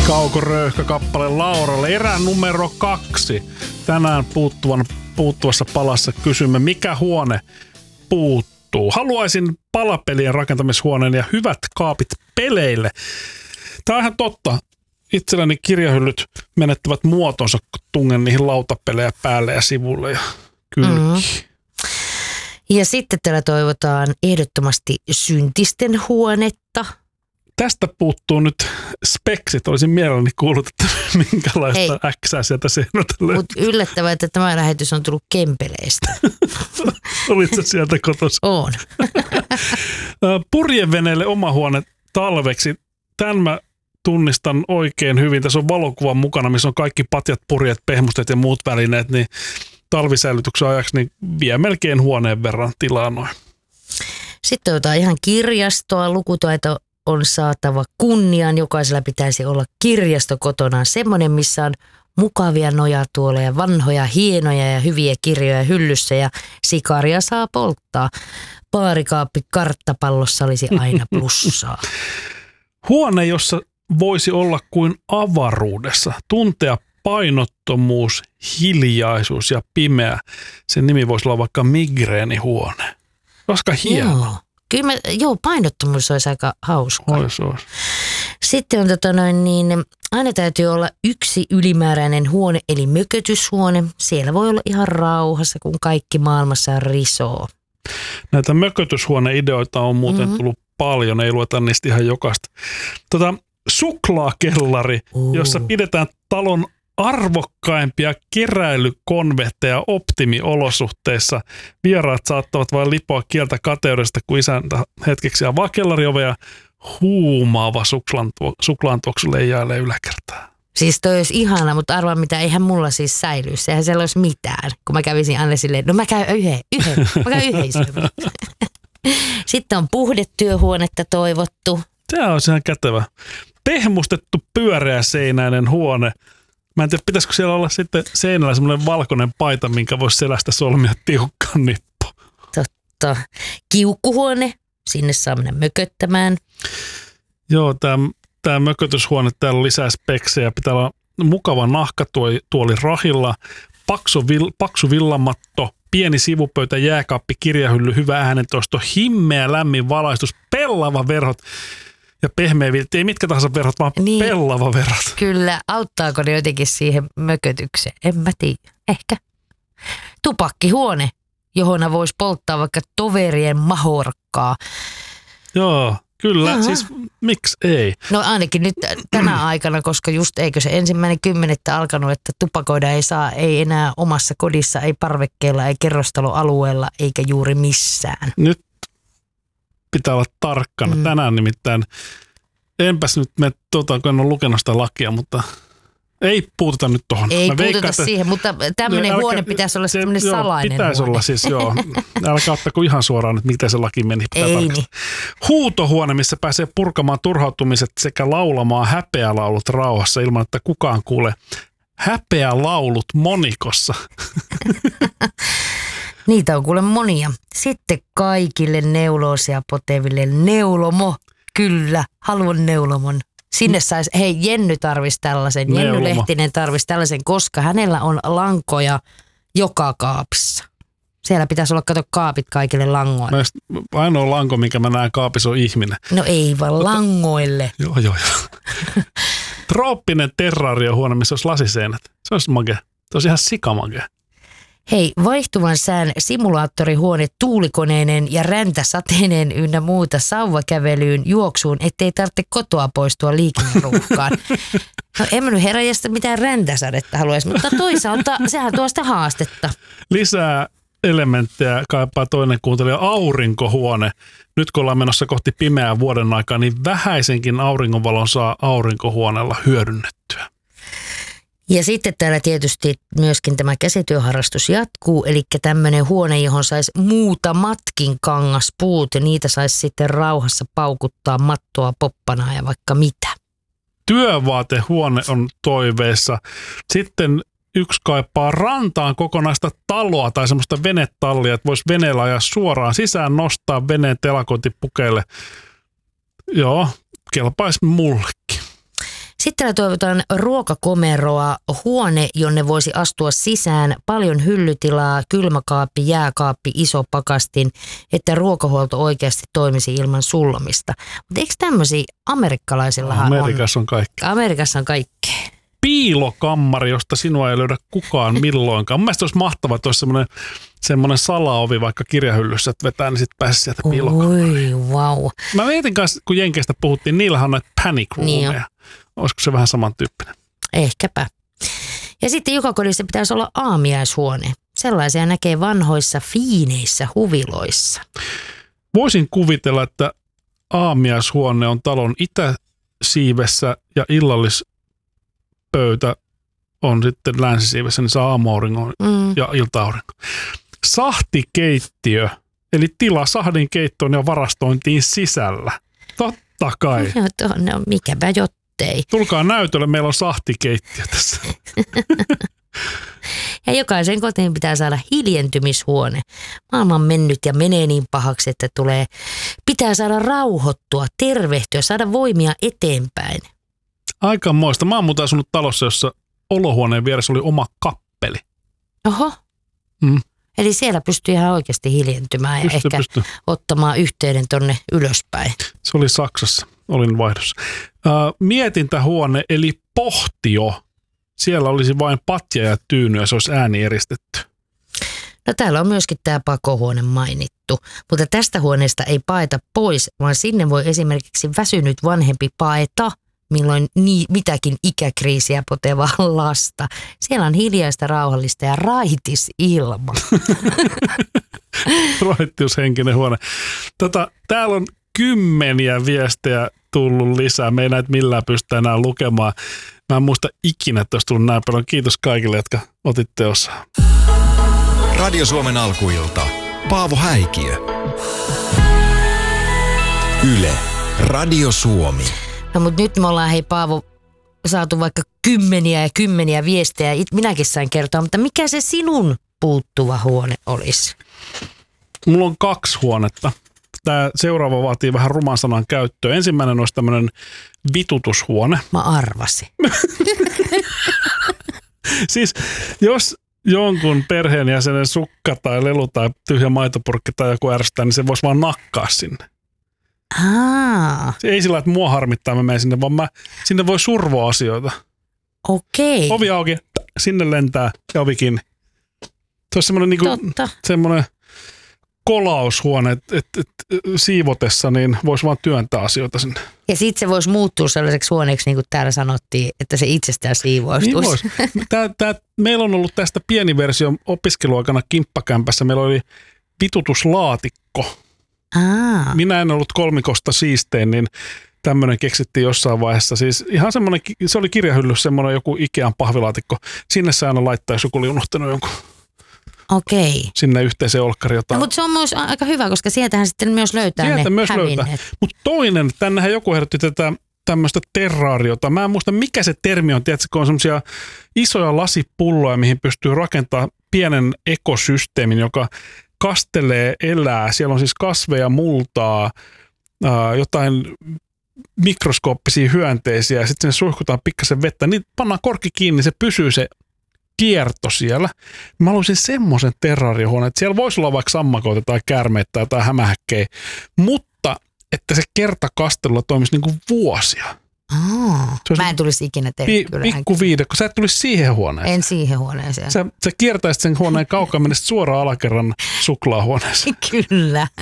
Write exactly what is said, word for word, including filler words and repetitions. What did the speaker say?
Kaukoröyhkä-kappale Lauralle. Erä numero kaksi. Tänään puuttuvan, puuttuvassa palassa kysymme, mikä huone puuttuu. Haluaisin palapelien rakentamishuoneen ja hyvät kaapit peleille. Tämä on ihan totta. Itselläni kirjahyllyt menettävät muotonsa, kun tungen niihin lautapelejä päälle ja sivulle ja kylkiin. Mm. Ja sitten täällä toivotaan ehdottomasti syntisten huonetta. Tästä puuttuu nyt speksit. Olisin mielelläni kuullut, että minkälaista äksää sieltä seinältä löytyy. Mutta yllättävää, että tämä lähetys on tullut Kempeleestä. Olitko sieltä kotossa? On. Purjeveneelle oma huone talveksi. Tämän mä tunnistan oikein hyvin. Tässä on valokuva mukana, missä on kaikki patjat, purjet, pehmustet ja muut välineet. Niin talvisäilytyksen ajaksi niin vie melkein huoneen verran tilaa noin. Sitten otetaan ihan kirjastoa. Lukutaito on saatava kunniaan. Jokaisella pitäisi olla kirjasto kotonaan. Semmoinen, missä on mukavia nojatuoleja, vanhoja, hienoja ja hyviä kirjoja hyllyssä ja sikaria saa polttaa. Baarikaappi karttapallossa olisi aina plussaa. Huone, jossa voisi olla kuin avaruudessa. Tuntea painottomuus, hiljaisuus ja pimeä. Sen nimi voisi olla vaikka migreenihuone. Koska hieno. Joo. Kyllä mä, joo, painottomuus olisi aika hauska. Ois, ois. Sitten on tota noin niin, aina täytyy olla yksi ylimääräinen huone, eli mökötyshuone. Siellä voi olla ihan rauhassa, kun kaikki maailmassa risoo. Näitä mökötyshuoneideoita on muuten mm-hmm. tullut paljon, ei lueta niistä ihan jokaista. Tota, suklaakellari, uh. jossa pidetään talon arvokkaimpia keräilykonvehteja optimiolosuhteissa. Vieraat saattavat vain lipoa kieltä kateudesta, kun isäntä hetkeksi avaa kellariovea. Huumaava suklaantuoksu leijailee yläkertaa. Siis toi olisi ihana, mutta arvaa mitä, eihän mulla siis säily. Sehän siellä olisi mitään, kun mä kävisin aina silleen, no mä käyn yhden, yhden, mä käyn yhden syömään. Sitten on puhdetyöhuonetta toivottu. Se on ihan kätevä. Pehmustettu pyöreä seinäinen huone. Mä en tiedä, pitäisikö siellä olla sitten seinällä semmoinen valkoinen paita, minkä voisi selästä solmia tiukkaan nippu. Totta. Kiukkuhuone, sinne saa mennä mököttämään. Joo, tämä, tämä mökötyshuone, täällä on lisää speksejä. Pitää olla mukava nahkatuoli rahilla, paksu, vil, paksu villamatto, pieni sivupöytä, jääkaappi, kirjahylly, hyvä äänentoisto, himmeä lämmin valaistus, pellava verhot. Ja pehmeä viltti, ei mitkä tahansa verhot, vaan niin, pellava verhot. Kyllä, auttaako ne jotenkin siihen mökötykseen? En mä tiedä, ehkä. Tupakkihuone, johon voisi polttaa vaikka toverien mahorkkaa. Joo, kyllä, Jaha. Siis miksi ei? No ainakin nyt tänä aikana, koska just eikö se ensimmäinen kymmenettä alkanut, että tupakoida ei saa, ei enää omassa kodissa, ei parvekkeella, ei kerrostaloalueella, eikä juuri missään. Nyt pitää olla tarkkana. Mm. Tänään nimittäin, enpäs nyt me, tuota, kun en ole lukenut sitä lakia, mutta ei puututa nyt tuohon. Ei Mä puututa veikkaan, siihen, mutta tämmöinen älkä, huone pitäisi olla semmoinen se, salainen joo, pitäisi huone. olla siis, joo. Älkää ottako ihan suoraan nyt, mitä se laki meni. Ei niin. Huutohuone, missä pääsee purkamaan turhautumiset sekä laulamaan häpeälaulut rauhassa ilman, että kukaan kuulee häpeälaulut monikossa. Niitä on kuule monia. Sitten kaikille neuloosia poteville neulomo. Kyllä, haluan neulomon. Sinne saisi, hei Jenny tarvisi tällaisen, Neulomo. Jenny Lehtinen tarvisi tällaisen, koska hänellä on lankoja joka kaapissa. Siellä pitäisi olla, kato, kaapit kaikille langoille. No, ainoa lanko, minkä mä näen kaapissa, on ihminen. No ei vaan Mutta, langoille. Joo, joo, joo. Trooppinen terraariohuone, missä olisi lasiseinät. Se olisi makea. Se olisi ihan sikamagea. Hei, vaihtuvan sään simulaattorihuone tuulikoneineen ja räntäsateineen ynnä muuta sauvakävelyyn, juoksuun, ettei tarvitse kotoa poistua liikenneruuhkaan. No en mä nyt heräjästä mitään räntäsadetta haluaisi, mutta toisaalta sehän tuo sitä haastetta. Lisää elementtejä kaipaa toinen kuuntelija, aurinkohuone. Nyt kun ollaan menossa kohti pimeää vuoden aikaa, niin vähäisenkin auringonvalon saa aurinkohuoneella hyödynnettyä. Ja sitten täällä tietysti myöskin tämä käsityöharrastus jatkuu, eli tämmöinen huone, johon saisi muutamatkin kangaspuut ja niitä saisi sitten rauhassa paukuttaa mattoa, poppanaa ja vaikka mitä. Työvaatehuone on toiveessa. Sitten yksi kaipaa rantaan kokonaista taloa tai semmoista venetallia, että voisi veneellä ajaa suoraan sisään, nostaa veneen telakointipukeille. Joo, kelpaisi mullekin. Sitten täällä toivotaan ruokakomeroa, huone, jonne voisi astua sisään, paljon hyllytilaa, kylmäkaappi, jääkaappi, iso pakastin, että ruokahuolto oikeasti toimisi ilman sullomista. Mutta eikö tämmöisiä amerikkalaisillahan Amerikassa on? on kaikki. Amerikassa on kaikkea. Piilokammari, josta sinua ei löydä kukaan milloinkaan. Mun mielestä olisi mahtavaa, että olisi semmoinen, semmoinen salaovi vaikka kirjahyllyssä, että vetää, niin sitten pääsisi sieltä piilokammariin. Oi, wow. Mä mietin kanssa, kun Jenkeistä puhuttiin, niillähän on näitä panic roomeja. Niin olisiko se vähän samantyyppinen? Ehkäpä. Ja sitten joka kodissa pitäisi olla aamiaishuone. Sellaisia näkee vanhoissa fiineissä huviloissa. Voisin kuvitella, että aamiaishuone on talon itäsiivessä ja illallispöytä on sitten länsisiivessä, niin saa aamuauringon mm. ja ilta-aurinko. Sahtikeittiö, eli tila sahdin keittoon ja varastointiin sisällä. Totta kai. No, no mikäpä jottei. Tulkaa näytölle, meillä on sahtikeittiö tässä. Ja jokaisen kotiin pitää saada hiljentymishuone. Maailma on mennyt ja menee niin pahaksi, että tulee, pitää saada rauhoittua, tervehtyä, saada voimia eteenpäin. Aikamoista. Mä oon muuten asunut talossa, jossa olohuoneen vieressä oli oma kappeli. Oho. Mm. Eli siellä pystyy ihan oikeasti hiljentymään ja pysty, ehkä pysty. ottamaan yhteyden tonne ylöspäin. Se oli Saksassa. Olin vaihdossa. Uh, mietintähuone eli pohtio. Siellä olisi vain patja ja tyyny ja se olisi ääni eristetty. No täällä on myöskin tämä pakohuone mainittu, mutta tästä huoneesta ei paeta pois, vaan sinne voi esimerkiksi väsynyt vanhempi paeta, milloin ni- mitäkin ikäkriisiä potevaa lasta. Siellä on hiljaista, rauhallista ja raitis ilma. Raittiushenkinen huone. Tota, täällä on kymmeniä viestejä tullut lisää. Me ei näitä millään pystytä enää lukemaan. Mä en muista ikinä, että olisi tullut näin paljon. Kiitos kaikille, jotka otitte osaa. Radio Suomen alkuilta. Paavo Häikiö. Yle. Radio Suomi. No mutta nyt me ollaan, hei Paavo, saatu vaikka kymmeniä ja kymmeniä viestejä. Minäkin sain kertoa, mutta mikä se sinun puuttuva huone olisi? Mulla on kaksi huonetta. Tämä seuraava vaatii vähän ruman sanan käyttöä. Ensimmäinen olisi tämmöinen vitutushuone. Mä arvasin. Siis jos jonkun perheenjäsenen sukka tai lelu tai tyhjä maitopurkki tai joku ärsyttää, niin se voisi vaan nakkaa sinne. Aa. Se ei sillä, että mua harmittaa, mä menen sinne, vaan mä, sinne voi survoa asioita. Okei. Ovi auki, sinne lentää ja ovi kiinni. Se olisi semmoinen niinku, semmoinen kolaushuone, että et, et, siivotessa niin voisi vaan työntää asioita sinne. Ja sitten se voisi muuttua sellaiseksi huoneeksi, niin kuin täällä sanottiin, että se itsestään siivoustuisi. Niin voisi. Tää, tää, meillä on ollut tästä pieni versio opiskeluaikana kimppakämpässä. Meillä oli vitutuslaatikko. Aa. Minä en ollut kolmikosta siistein, niin tämmöinen keksittiin jossain vaiheessa. Siis ihan semmoinen, se oli kirjahylly, semmoinen joku Ikean pahvilaatikko. Sinne se aina laittaa, jos joku oli unohtanut jonkun. Okei. Sinne yhteiseen olkkariin jotain. No, mutta se on myös aika hyvä, koska sieltähän sitten myös löytää Sieltä ne myös hävinneet. löytää. Mutta toinen, tännehän joku ehdotti tätä tämmöistä terraariota. Mä en muista, mikä se termi on. Tiedätkö, kun on semmoisia isoja lasipulloja, mihin pystyy rakentamaan pienen ekosysteemin, joka kastelee, elää. Siellä on siis kasveja, multaa, ää, jotain mikroskooppisia hyönteisiä ja sitten sinne suihkutaan pikkasen vettä. Niin pannaan korkki kiinni, se pysyy se kierto siellä. Mä haluaisin semmoisen terraariohuoneen, että siellä voisi olla vaikka sammakoita tai käärmeitä tai jotain hämähäkkejä, mutta että se kertakastelulla toimisi niin kuin vuosia. Oh, mä en tulisi ikinä tehdä kyllä. Pikku viidekko. Sä et tulisi siihen huoneeseen. En siihen huoneeseen. Sä, sä kiertäisit sen huoneen kaukaa, menisit suoraan alakerran suklaahuoneeseen. Kyllä.